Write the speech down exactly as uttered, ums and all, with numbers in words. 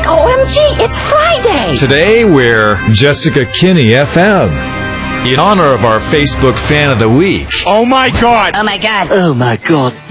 O M G, it's Friday! Today we're Jessica Kinney F M. In honor of our Facebook Fan of the Week. Oh my God! Oh my God! Oh my God!